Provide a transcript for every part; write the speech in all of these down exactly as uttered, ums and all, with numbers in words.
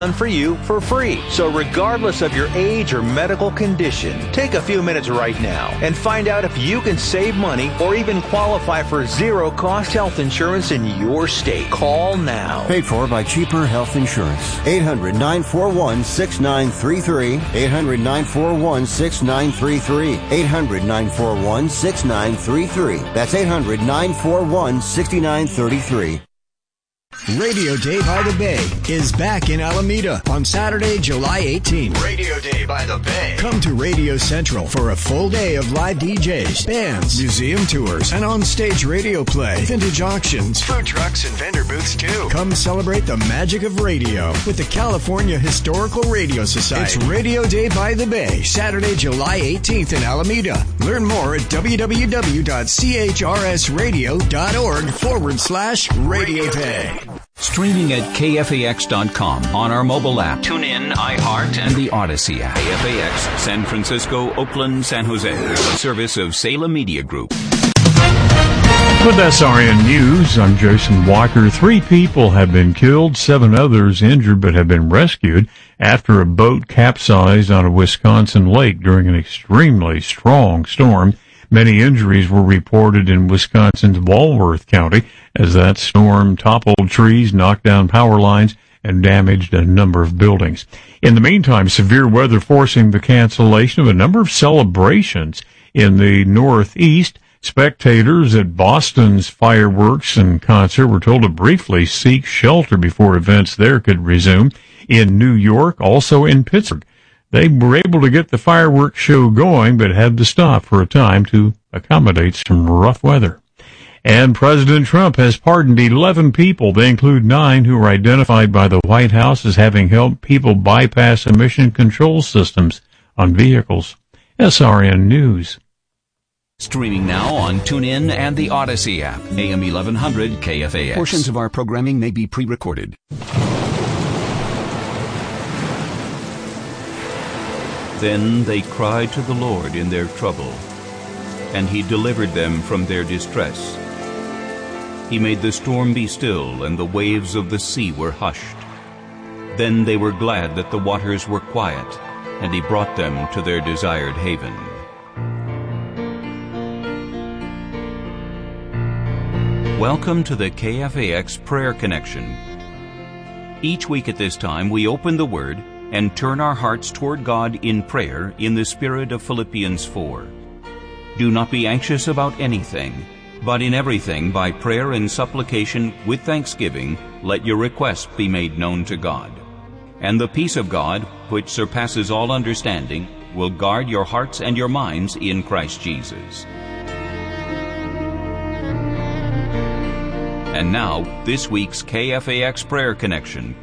done for you for free. So regardless of your age or medical condition, take a few minutes right now and find out if you can save money or even qualify for zero-cost health insurance in your state. Call now. Paid for by Cheaper Health Insurance. eight hundred, nine four one, six nine three three. eight hundred, nine four one, six nine three three. eight hundred, nine four one, six nine three three. That's eight hundred, nine four one, six nine three three. Radio Day by the Bay is back in Alameda on Saturday, July eighteenth. Radio Day by the Bay. Come to Radio Central for a full day of live D Js, bands, museum tours, and on-stage radio play, vintage auctions, food trucks, and vendor booths too. Come celebrate the magic of radio with the California Historical Radio Society. It's Radio Day by the Bay, Saturday, July eighteenth in Alameda. Learn more at www.chrsradio.org forward slash Radio Day. Streaming at K F A X dot com on our mobile app, TuneIn, iHeart, and the Odyssey app. K F A X, San Francisco, Oakland, San Jose. A service of Salem Media Group. With S R N News, I'm Jason Walker. Three people have been killed, seven others injured but have been rescued after a boat capsized on a Wisconsin lake during an extremely strong storm. Many injuries were reported in Wisconsin's Walworth County as that storm toppled trees, knocked down power lines, and damaged a number of buildings. In the meantime, severe weather forcing the cancellation of a number of celebrations in the Northeast. Spectators at Boston's fireworks and concert were told to briefly seek shelter before events there could resume. In New York, also in Pittsburgh, they were able to get the fireworks show going, but had to stop for a time to accommodate some rough weather. And President Trump has pardoned eleven people. They include nine who were identified by the White House as having helped people bypass emission control systems on vehicles. S R N News. Streaming now on TuneIn and the Odyssey app. A M eleven hundred K F A X. Portions of our programming may be pre-recorded. Then they cried to the Lord in their trouble, and he delivered them from their distress. He made the storm be still, and the waves of the sea were hushed. Then they were glad that the waters were quiet, and he brought them to their desired haven. Welcome to the K F A X Prayer Connection. Each week at this time, we open the Word and turn our hearts toward God in prayer in the spirit of Philippians four. Do not be anxious about anything, but in everything by prayer and supplication with thanksgiving let your requests be made known to God. And the peace of God, which surpasses all understanding, will guard your hearts and your minds in Christ Jesus. And now, this week's K F A X Prayer Connection.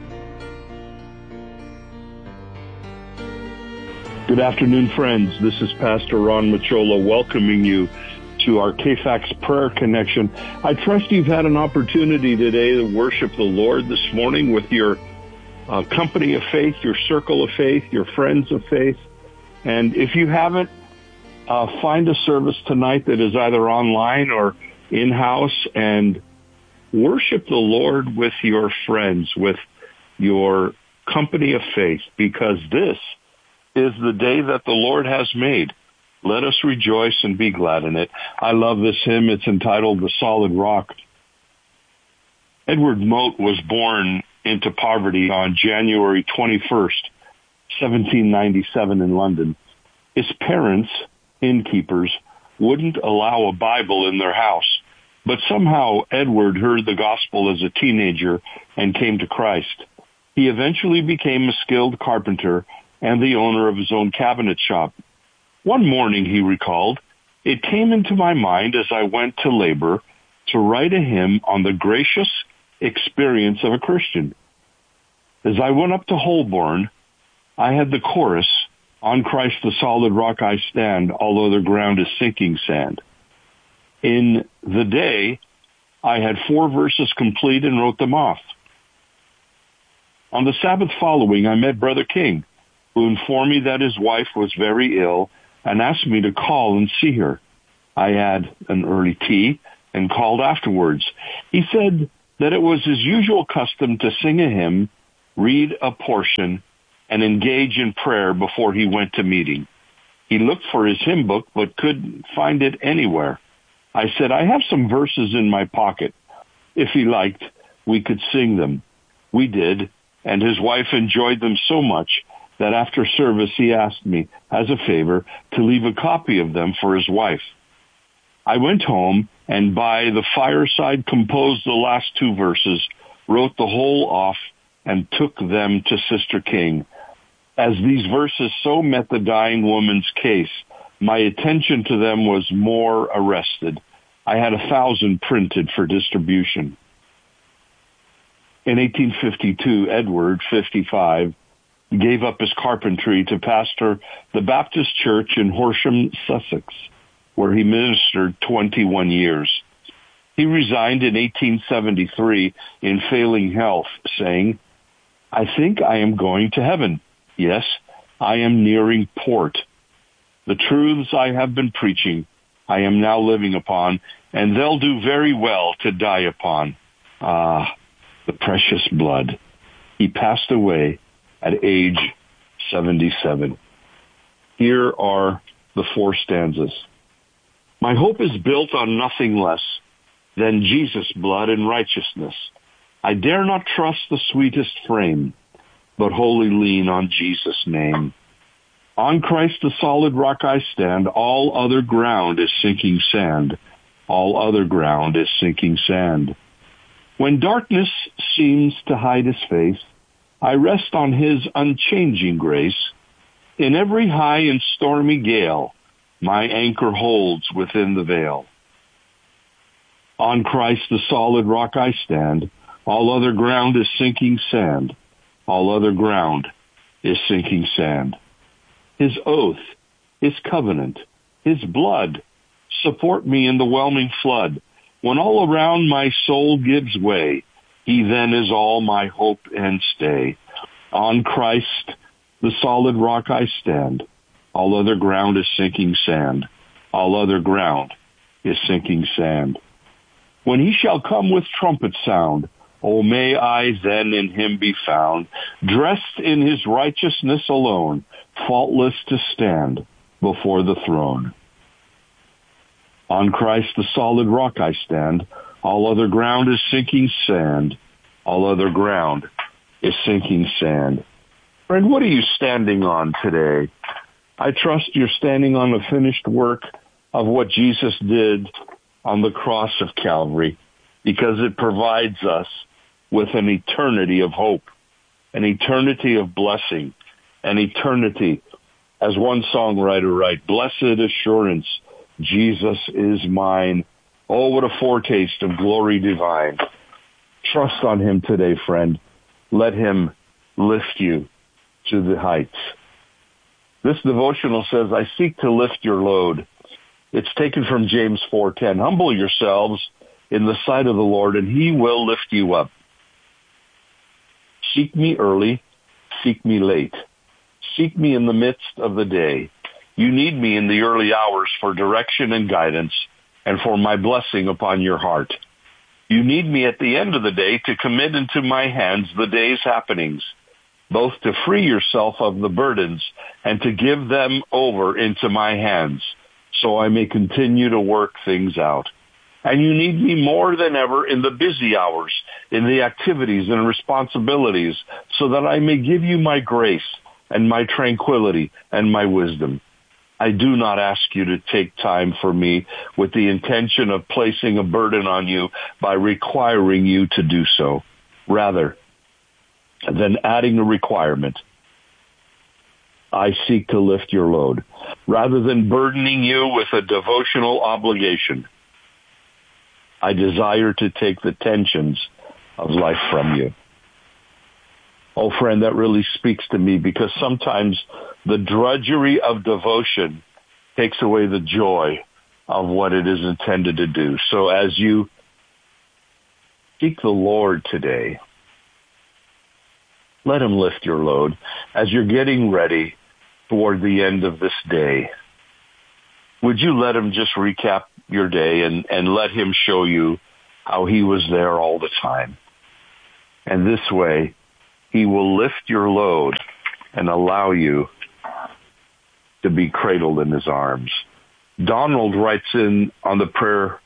Good afternoon, friends. This is Pastor Ron Machola welcoming you to our K F A X Prayer Connection. I trust you've had an opportunity today to worship the Lord this morning with your uh, company of faith, your circle of faith, your friends of faith. And if you haven't, uh, find a service tonight that is either online or in-house and worship the Lord with your friends, with your company of faith, because this is the day that the Lord has made. Let us rejoice and be glad in it. I love this hymn. It's entitled The Solid Rock. Edward Mote was born into poverty on January twenty-first, seventeen ninety-seven in London. His parents, innkeepers, wouldn't allow a Bible in their house, but somehow Edward heard the gospel as a teenager and came to Christ. He eventually became a skilled carpenter and the owner of his own cabinet shop. One morning, he recalled, it came into my mind as I went to labor to write a hymn on the gracious experience of a Christian. As I went up to Holborn, I had the chorus, on Christ the solid rock I stand, although the ground is sinking sand. In the day, I had four verses complete and wrote them off. On the Sabbath following, I met Brother King, who informed me that his wife was very ill and asked me to call and see her. I had an early tea and called afterwards. He said that it was his usual custom to sing a hymn read a portion, and engage in prayer before he went to meeting. He looked for his hymn book, but couldn't find it anywhere. I said, I have some verses in my pocket. If he liked, we could sing them. We did, and his wife enjoyed them so much that after service he asked me, as a favor, to leave a copy of them for his wife. I went home and by the fireside composed the last two verses, wrote the whole off, and took them to Sister King. As these verses so met the dying woman's case, my attention to them was more arrested. I had a thousand printed for distribution. In eighteen fifty-two, Edward, fifty-five, gave up his carpentry to pastor the Baptist Church in Horsham, Sussex, where he ministered twenty-one years. He resigned in eighteen seventy-three in failing health, saying, I think I am going to heaven. Yes, I am nearing port. The truths I have been preaching, I am now living upon, and they'll do very well to die upon. Ah, the precious blood. He passed away at age seventy-seven. Here are the four stanzas. My hope is built on nothing less than Jesus' blood and righteousness. I dare not trust the sweetest frame, but wholly lean on Jesus' name. On Christ the solid rock I stand, all other ground is sinking sand. All other ground is sinking sand. When darkness seems to hide his face, I rest on his unchanging grace. In every high and stormy gale, my anchor holds within the veil. On Christ the solid rock I stand, all other ground is sinking sand. All other ground is sinking sand. His oath, his covenant, his blood support me in the whelming flood. When all around my soul gives way, he then is all my hope and stay. On Christ, the solid rock I stand. All other ground is sinking sand. All other ground is sinking sand. When he shall come with trumpet sound, oh, may I then in him be found, dressed in his righteousness alone, faultless to stand before the throne. On Christ the solid rock I stand. All other ground is sinking sand. All other ground is sinking sand. Friend, what are you standing on today? I trust you're standing on the finished work of what Jesus did on the cross of Calvary, because it provides us with an eternity of hope, an eternity of blessing, an eternity, as one songwriter writes, blessed assurance, Jesus is mine. Oh, what a foretaste of glory divine. Trust on him today, friend. Let him lift you to the heights. This devotional says, I seek to lift your load. It's taken from James four ten. Humble yourselves in the sight of the Lord, and he will lift you up. Seek me early, seek me late. Seek me in the midst of the day. You need me in the early hours for direction and guidance and for my blessing upon your heart. You need me at the end of the day to commit into my hands the day's happenings, both to free yourself of the burdens and to give them over into my hands so I may continue to work things out. And you need me more than ever in the busy hours, in the activities and responsibilities, so that I may give you my grace and my tranquility and my wisdom. I do not ask you to take time for me with the intention of placing a burden on you by requiring you to do so. Rather than adding a requirement, I seek to lift your load. Rather than burdening you with a devotional obligation, I desire to take the tensions of life from you. Oh, friend, that really speaks to me, because sometimes the drudgery of devotion takes away the joy of what it is intended to do. So as you seek the Lord today, let him lift your load. As you're getting ready toward the end of this day, would you let him just recap your day and, and let him show you how he was there all the time? And this way, He will lift your load and allow you to be cradled in his arms. Donald writes in on the prayer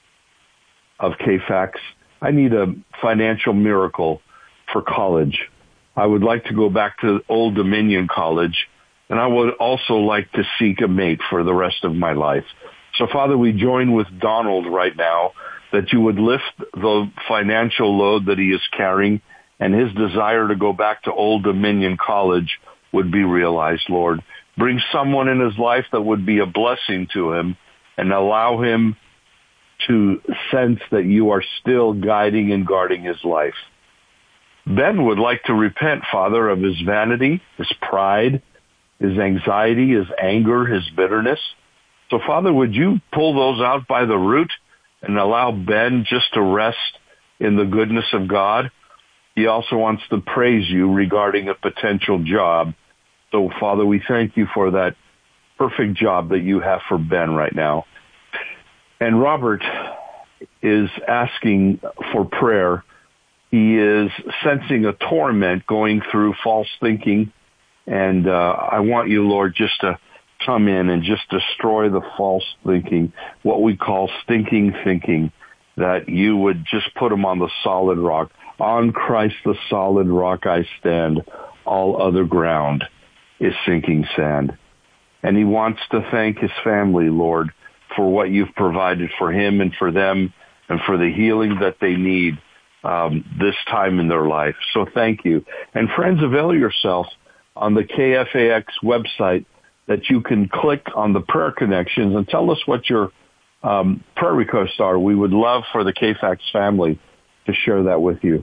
of K FAX, I need a financial miracle for college. I would like to go back to Old Dominion College, and I would also like to seek a mate for the rest of my life. So, Father, we join with Donald right now that you would lift the financial load that he is carrying, and his desire to go back to Old Dominion College would be realized, Lord. Bring someone in his life that would be a blessing to him and allow him to sense that you are still guiding and guarding his life. Ben would like to repent, Father, of his vanity, his pride, his anxiety, his anger, his bitterness. So, Father, would you pull those out by the root and allow Ben just to rest in the goodness of God? He also wants to praise you regarding a potential job. So, Father, we thank you for that perfect job that you have for Ben right now. And Robert is asking for prayer. He is sensing a torment going through false thinking. And uh, I want you, Lord, just to come in and just destroy the false thinking, what we call stinking thinking, that you would just put them on the solid rock. On Christ, the solid rock I stand. All other ground is sinking sand. And he wants to thank his family, Lord, for what you've provided for him and for them and for the healing that they need um, this time in their life. So thank you. And friends, avail yourself on the K F A X website that you can click on the prayer connections and tell us what your um, prayer requests are. We would love for the K FAX family to share that with you.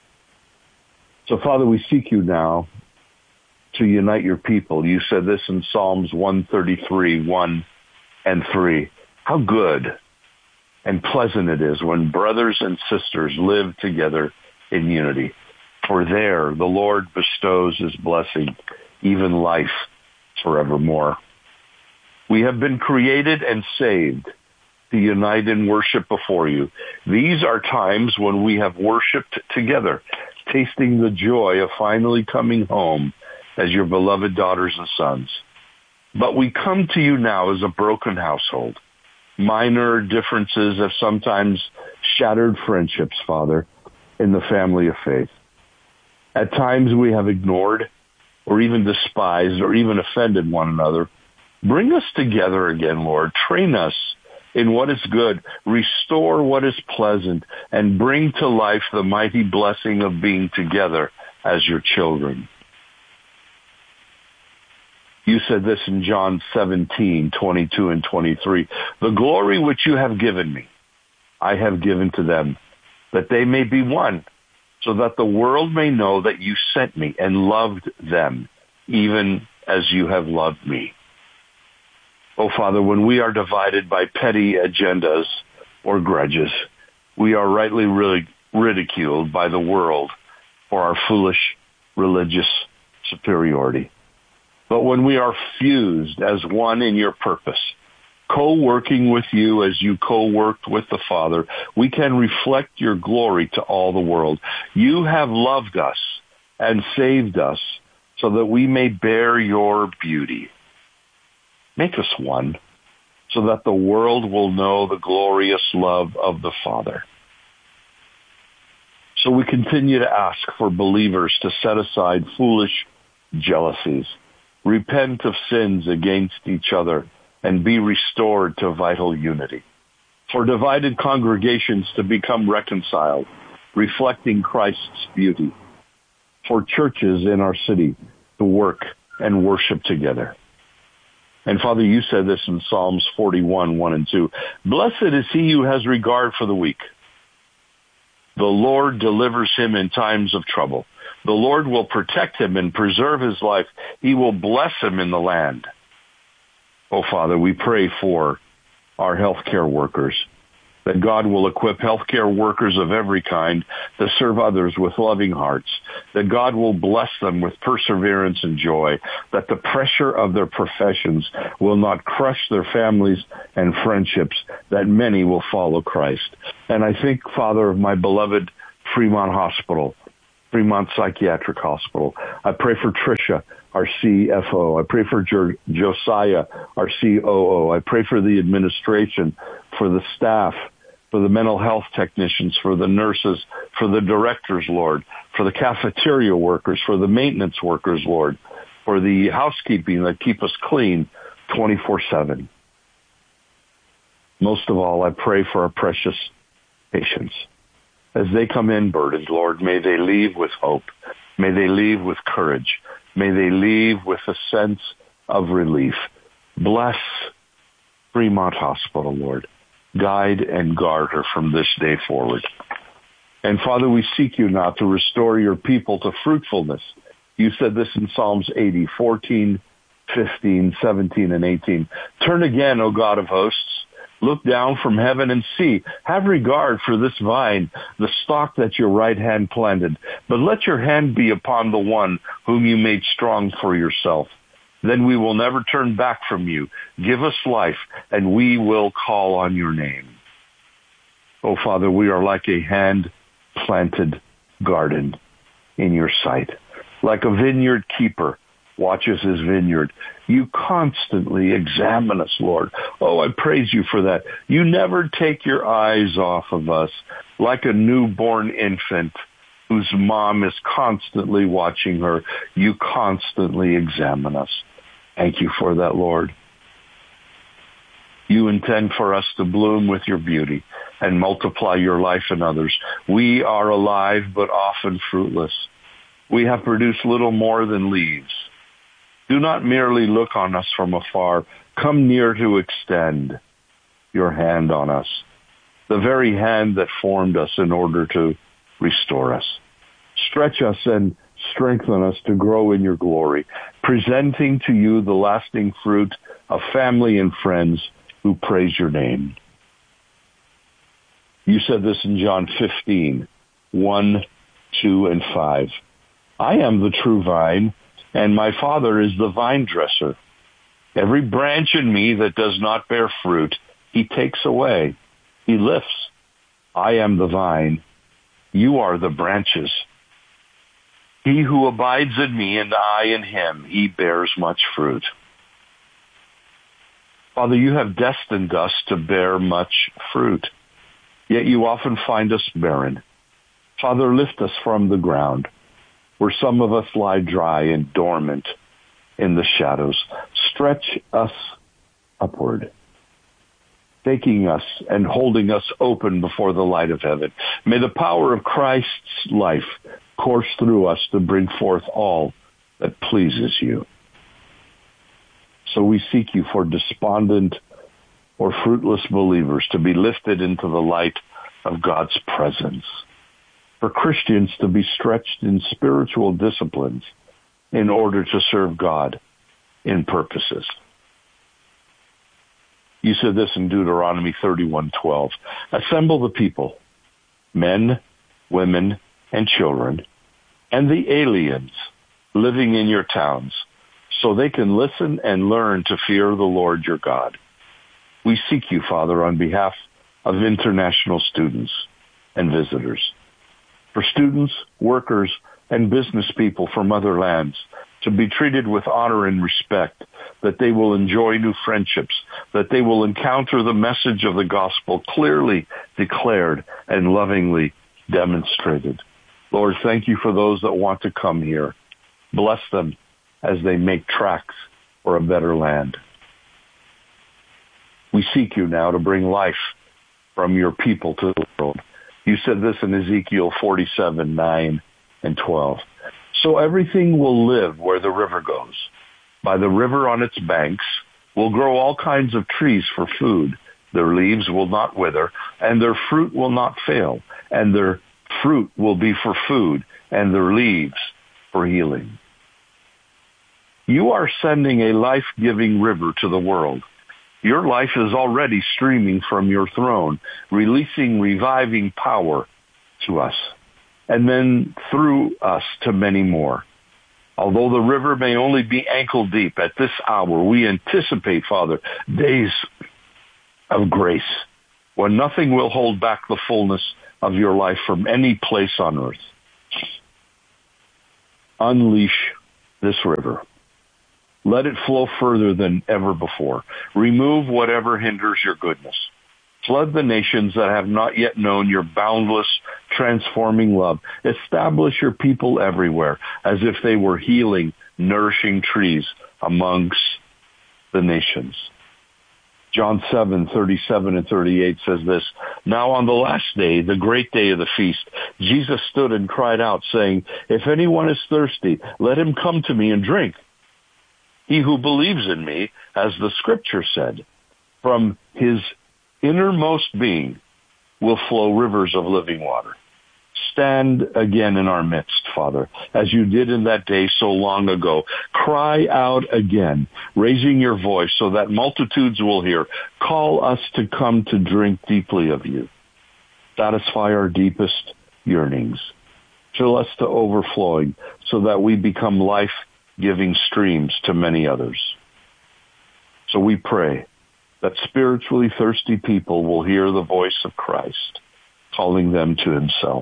So, Father, we seek you now to unite your people. You said this in Psalms one thirty-three, one and three. How good and pleasant it is when brothers and sisters live together in unity. For there the Lord bestows his blessing, even life forevermore. We have been created and saved to unite in worship before you. These are times when we have worshiped together, tasting the joy of finally coming home as your beloved daughters and sons. But we come to you now as a broken household. Minor differences have sometimes shattered friendships, Father, in the family of faith. At times we have ignored or even despised or even offended one another. Bring us together again, Lord. Train us in what is good. Restore what is pleasant and bring to life the mighty blessing of being together as your children. You said this in John seventeen, twenty-two and twenty-three. The glory which you have given me, I have given to them, that they may be one, so that the world may know that you sent me and loved them, even as you have loved me. Oh, Father, when we are divided by petty agendas or grudges, we are rightly ridiculed by the world for our foolish religious superiority. But when we are fused as one in your purpose, co-working with you as you co-worked with the Father, we can reflect your glory to all the world. You have loved us and saved us so that we may bear your beauty. Make us one so that the world will know the glorious love of the Father. So we continue to ask for believers to set aside foolish jealousies, repent of sins against each other, and be restored to vital unity. For divided congregations to become reconciled, reflecting Christ's beauty. For churches in our city to work and worship together. And Father, you said this in Psalms forty-one, one and two. Blessed is he who has regard for the weak. The Lord delivers him in times of trouble. The Lord will protect him and preserve his life. He will bless him in the land. Oh, Father, we pray for our healthcare workers, that God will equip healthcare workers of every kind to serve others with loving hearts, that God will bless them with perseverance and joy, that the pressure of their professions will not crush their families and friendships, that many will follow Christ. And I think, Father, of my beloved Fremont Hospital, Fremont Psychiatric Hospital. I pray for Tricia, our C F O. I pray for jo- Josiah, our C O O. I pray for the administration, for the staff, for the mental health technicians, for the nurses, for the directors, Lord, for the cafeteria workers, for the maintenance workers, Lord, for the housekeeping that keep us clean twenty-four seven. Most of all, I pray for our precious patients. As they come in burdened, Lord, may they leave with hope. May they leave with courage. May they leave with a sense of relief. Bless Fremont Hospital, Lord. Guide and guard her from this day forward. And Father, we seek you now to restore your people to fruitfulness. You said this in Psalms eighty, fourteen, fifteen, seventeen, and eighteen. Turn again, O God of hosts. Look down from heaven and see. Have regard for this vine, the stalk that your right hand planted. But let your hand be upon the one whom you made strong for yourself. Then we will never turn back from you. Give us life, and we will call on your name. Oh, Father, we are like a hand-planted garden in your sight. Like a vineyard keeper watches his vineyard. You constantly examine us, Lord. Oh, I praise you for that. You never take your eyes off of us like a newborn infant whose mom is constantly watching her. You constantly examine us. Thank you for that, Lord. You intend for us to bloom with your beauty and multiply your life in others. We are alive, but often fruitless. We have produced little more than leaves. Do not merely look on us from afar. Come near to extend your hand on us, the very hand that formed us in order to restore us. Stretch us and strengthen us to grow in your glory, presenting to you the lasting fruit of family and friends who praise your name. You said this in John fifteen, one, two, and five. I am the true vine, and my Father is the vine dresser. Every branch in me that does not bear fruit, he takes away. He lifts. I am the vine. You are the branches. He who abides in me and I in him, he bears much fruit. Father, you have destined us to bear much fruit, yet you often find us barren. Father, lift us from the ground, where some of us lie dry and dormant in the shadows. Stretch us upward, taking us and holding us open before the light of heaven. May the power of Christ's life course through us to bring forth all that pleases you. So we seek you for despondent or fruitless believers to be lifted into the light of God's presence, for Christians to be stretched in spiritual disciplines in order to serve God in purposes. You said this in Deuteronomy thirty-one twelve. Assemble the people, men, women, and children, and the aliens living in your towns, so they can listen and learn to fear the Lord your God. We seek you, Father, on behalf of international students and visitors, for students, workers, and business people from other lands to be treated with honor and respect, that they will enjoy new friendships, that they will encounter the message of the gospel clearly declared and lovingly demonstrated. Lord, thank you for those that want to come here. Bless them as they make tracks for a better land. We seek you now to bring life from your people to the world. You said this in Ezekiel forty-seven, nine, and twelve. So everything will live where the river goes. By the river on its banks will grow all kinds of trees for food. Their leaves will not wither, and their fruit will not fail, and their fruit will be for food, and their leaves for healing. You are sending a life-giving river to the world. Your life is already streaming from your throne, releasing reviving power to us, and then through us to many more. Although the river may only be ankle deep at this hour, we anticipate, Father, days of grace when nothing will hold back the fullness of your life from any place on earth. unleash this river. Let it flow further than ever before. Remove whatever hinders your goodness. Flood the nations that have not yet known your boundless, transforming love. Establish your people everywhere as if they were healing, nourishing trees amongst the nations. John seven, thirty-seven and thirty-eight says this, Now on the last day, the great day of the feast, Jesus stood and cried out, saying, If anyone is thirsty, let him come to me and drink. He who believes in me, as the scripture said, from his innermost being will flow rivers of living water. Stand again in our midst, Father, as you did in that day so long ago. Cry out again, raising your voice so that multitudes will hear. Call us to come to drink deeply of you. Satisfy our deepest yearnings. Fill us to overflowing so that we become life-giving streams to many others. So we pray that spiritually thirsty people will hear the voice of Christ calling them to himself.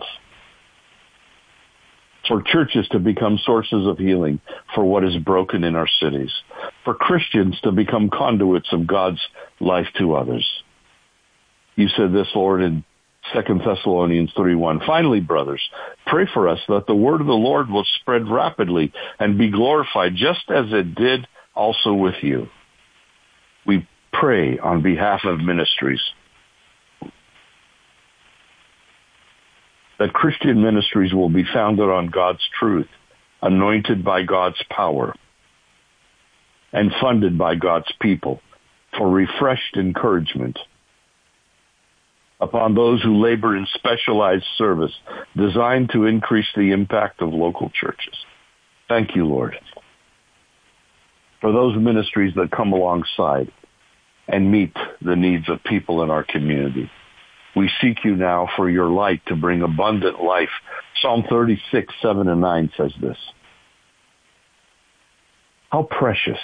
For churches to become sources of healing for what is broken in our cities. For Christians to become conduits of God's life to others. You said this, Lord, in Second Thessalonians three one. Finally, brothers, pray for us that the word of the Lord will spread rapidly and be glorified just as it did also with you. We pray on behalf of ministries that Christian ministries will be founded on God's truth, anointed by God's power, and funded by God's people for refreshed encouragement upon those who labor in specialized service designed to increase the impact of local churches. Thank you, Lord, for those ministries that come alongside and meet the needs of people in our community. We seek you now for your light to bring abundant life. Psalm thirty-six, seven and nine says this. How precious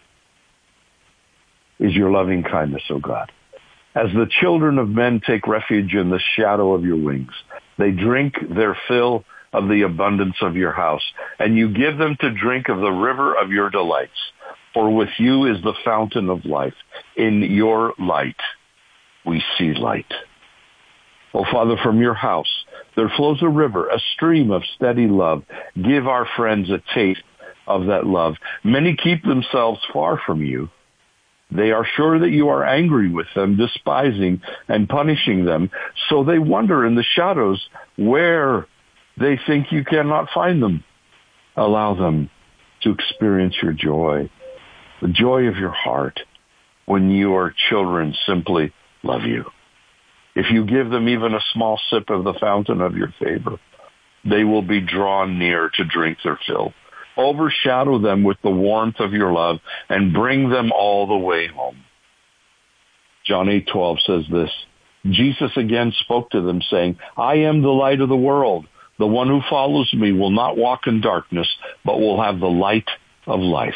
is your loving kindness, O God. As the children of men take refuge in the shadow of your wings, they drink their fill of the abundance of your house, and you give them to drink of the river of your delights. For with you is the fountain of life. In your light we see light. Oh, Father, from your house there flows a river, a stream of steady love. Give our friends a taste of that love. Many keep themselves far from you. They are sure that you are angry with them, despising and punishing them. So they wander in the shadows where they think you cannot find them. Allow them to experience your joy, the joy of your heart, when your children simply love you. If you give them even a small sip of the fountain of your favor, they will be drawn near to drink their fill. Overshadow them with the warmth of your love and bring them all the way home. John eight twelve says this, Jesus again spoke to them saying, I am the light of the world. The one who follows me will not walk in darkness, but will have the light of life.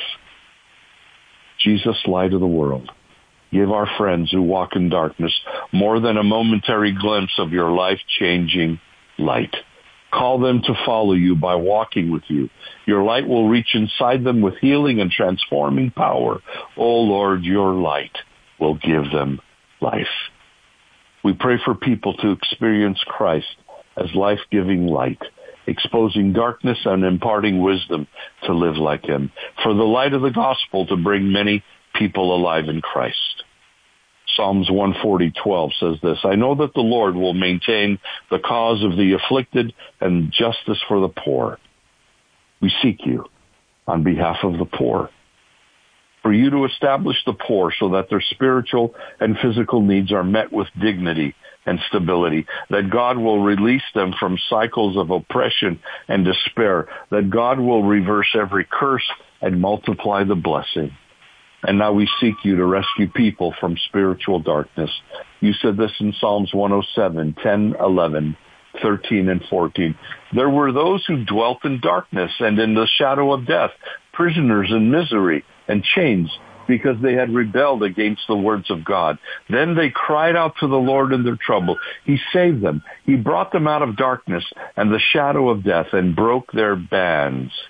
Jesus, light of the world. Give our friends who walk in darkness more than a momentary glimpse of your life-changing light. Call them to follow you by walking with you. Your light will reach inside them with healing and transforming power. Oh, Lord, your light will give them life. We pray for people to experience Christ as life-giving light, exposing darkness and imparting wisdom to live like him. For the light of the gospel to bring many people alive in Christ. Psalms one forty, twelve says this, I know that the Lord will maintain the cause of the afflicted and justice for the poor. We seek you on behalf of the poor, for you to establish the poor so that their spiritual and physical needs are met with dignity and stability, that God will release them from cycles of oppression and despair, that God will reverse every curse and multiply the blessing. And now we seek you to rescue people from spiritual darkness. You said this in Psalms one oh seven, ten, eleven, thirteen, and fourteen. There were those who dwelt in darkness and in the shadow of death, prisoners in misery and chains, because they had rebelled against the words of God. Then they cried out to the Lord in their trouble. He saved them. He brought them out of darkness and the shadow of death and broke their bands.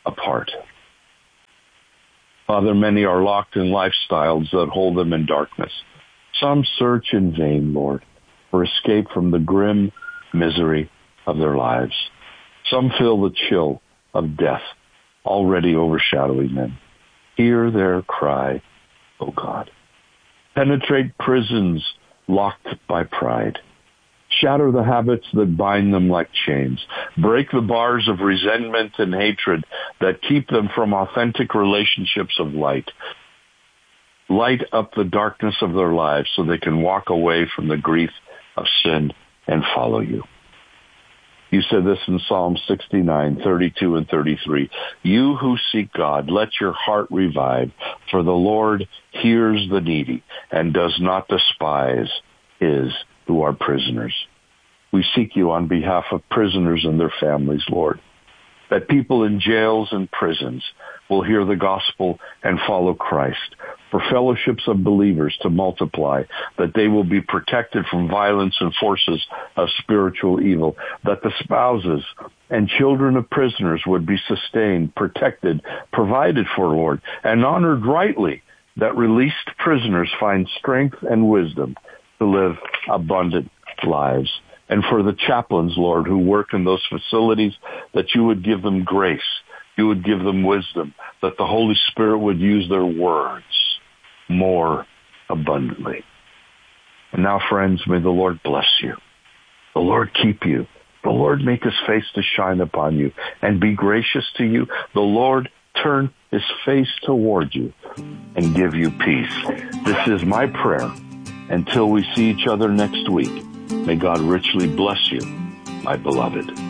apart. Father, many are locked in lifestyles that hold them in darkness. Some search in vain, Lord, for escape from the grim misery of their lives. Some feel the chill of death already overshadowing them. Hear their cry, O God. Penetrate prisons locked by pride. Shatter the habits that bind them like chains. Break the bars of resentment and hatred that keep them from authentic relationships of light. Light up the darkness of their lives so they can walk away from the grief of sin and follow you. You said this in Psalm sixty-nine, thirty-two and thirty-three. You who seek God, let your heart revive, for the Lord hears the needy and does not despise his who are prisoners. We seek you on behalf of prisoners and their families, Lord, that people in jails and prisons will hear the gospel and follow Christ, for fellowships of believers to multiply, that they will be protected from violence and forces of spiritual evil, that the spouses and children of prisoners would be sustained, protected, provided for, Lord, and honored rightly, that released prisoners find strength and wisdom to live abundant lives. And for the chaplains, Lord, who work in those facilities, that you would give them grace, you would give them wisdom, that the Holy Spirit would use their words more abundantly. And now, friends, may the Lord bless you. The Lord keep you. The Lord make his face to shine upon you and be gracious to you. The Lord turn his face toward you and give you peace. This is my prayer. Until we see each other next week, may God richly bless you, my beloved.